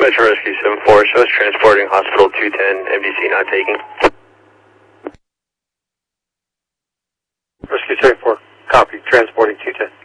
Metro Rescue 74, shows transporting Hospital 210, MDC not taking. Rescue 74, copy, transporting 210.